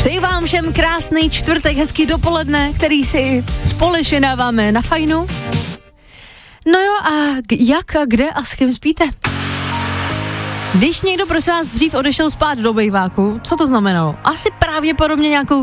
Přeji vám všem krásný čtvrtek, hezký dopoledne, který si společně dáváme na fajnu. No jo, a jak a kde a s kým spíte? Když někdo prosím vás dřív odešel spát do bejváku, co to znamenalo? Asi pravděpodobně nějakou